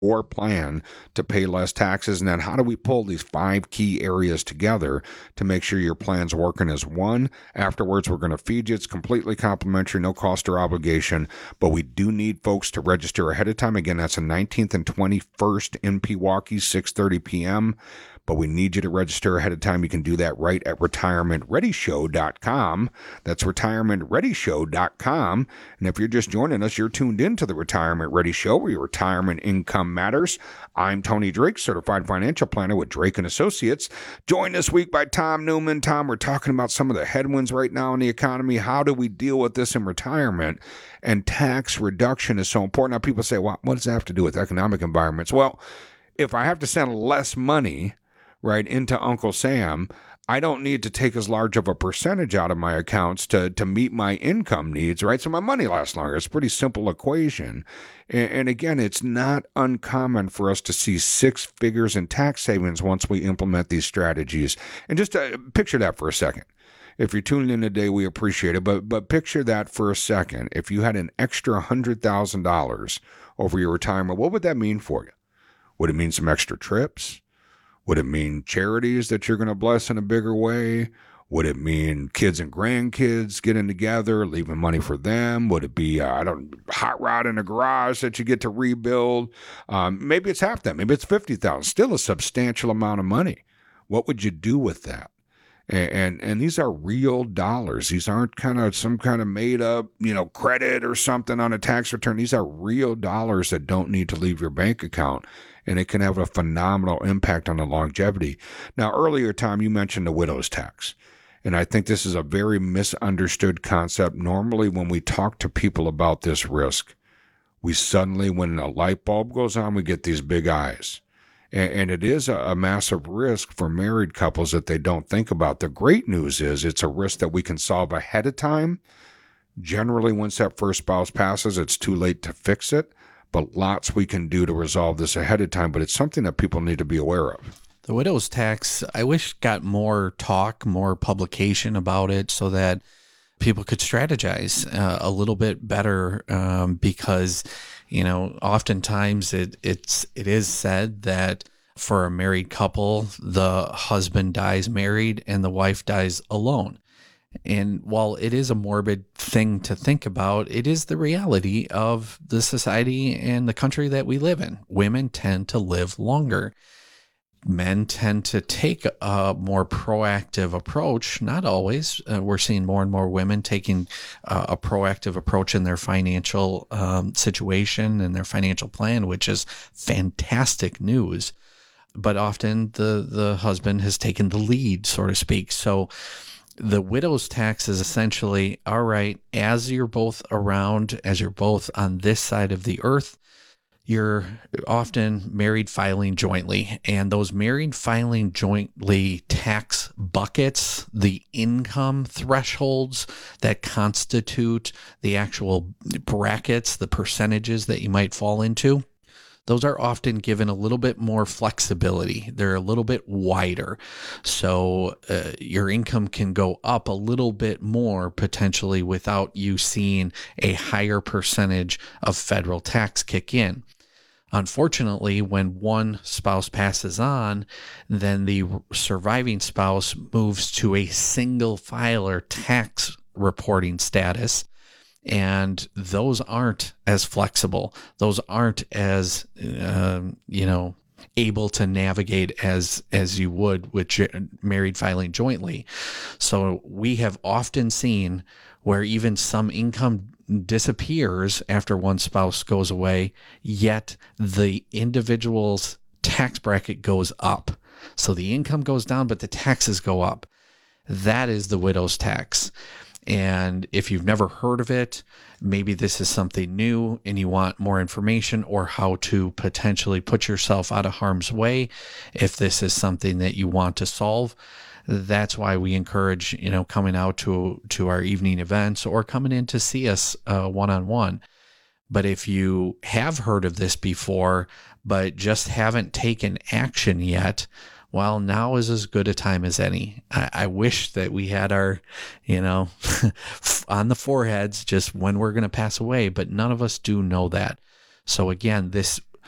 or plan to pay less taxes? And then how do we pull these 5 key areas together to make sure your plan's working as one? Afterwards, we're going to feed you. It's completely complimentary, no cost or obligation, but we do need folks to register ahead of time. Again, that's the 19th and 21st in Pewaukee, 6:30 p.m., but we need you to register ahead of time. You can do that right at retirementreadyshow.com. That's retirementreadyshow.com. And if you're just joining us, you're tuned into the Retirement Ready Show, where your retirement income matters. I'm Tony Drake, certified financial planner with Drake & Associates. Joined this week by Tom Newman. Tom, we're talking about some of the headwinds right now in the economy. How do we deal with this in retirement? And tax reduction is so important. Now, people say, well, what does that have to do with economic environments? Well, if I have to send less money right into Uncle Sam, I don't need to take as large of a percentage out of my accounts to meet my income needs, right? So my money lasts longer. It's a pretty simple equation. And again, it's not uncommon for us to see 6 figures in tax savings once we implement these strategies. And just picture that for a second. If you're tuning in today, we appreciate it. But picture that for a second. If you had an extra $100,000 over your retirement, what would that mean for you? Would it mean some extra trips? Would it mean charities that you're going to bless in a bigger way? Would it mean kids and grandkids getting together, leaving money for them? Would it be, hot rod in a garage that you get to rebuild? Maybe it's half that. Maybe it's $50,000. Still a substantial amount of money. What would you do with that? And these are real dollars. These aren't kind of some kind of made up, credit or something on a tax return. These are real dollars that don't need to leave your bank account. And it can have a phenomenal impact on the longevity. Now, earlier, Tom, you mentioned the widow's tax. And I think this is a very misunderstood concept. Normally, when we talk to people about this risk, we suddenly, when a light bulb goes on, we get these big eyes. And it is a massive risk for married couples that they don't think about. The great news is it's a risk that we can solve ahead of time. Generally, once that first spouse passes, it's too late to fix it. But lots we can do to resolve this ahead of time, but it's something that people need to be aware of. The widow's tax, I wish got more talk, more publication about it so that people could strategize a little bit better because, oftentimes it is said that for a married couple, the husband dies married and the wife dies alone. And while it is a morbid thing to think about, it is the reality of the society and the country that we live in. Women tend to live longer. Men tend to take a more proactive approach. Not always. We're seeing more and more women taking a proactive approach in their financial situation and their financial plan, which is fantastic news. But often the husband has taken the lead, so to speak. So the widow's tax is essentially, all right, as you're both around, as you're both on this side of the earth, you're often married filing jointly. And those married filing jointly tax buckets, the income thresholds that constitute the actual brackets, the percentages that you might fall into, those are often given a little bit more flexibility. They're a little bit wider. So your income can go up a little bit more potentially without you seeing a higher percentage of federal tax kick in. Unfortunately, when one spouse passes on, then the surviving spouse moves to a single filer tax reporting status. And those aren't as flexible. Those aren't as, able to navigate as you would with married filing jointly. So we have often seen where even some income disappears after one spouse goes away, yet the individual's tax bracket goes up. So the income goes down, but the taxes go up. That is the widow's tax. And if you've never heard of it, maybe this is something new and you want more information or how to potentially put yourself out of harm's way. If this is something that you want to solve, that's why we encourage, coming out to our evening events or coming in to see us one-on-one. But if you have heard of this before, but just haven't taken action yet, well, now is as good a time as any. I wish that we had our, on the foreheads just when we're going to pass away, but none of us do know that. So again, this